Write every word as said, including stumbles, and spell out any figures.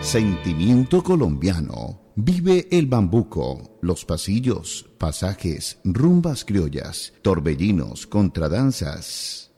Sentimiento colombiano. Vive el bambuco, los pasillos, pasajes, rumbas criollas, torbellinos, contradanzas.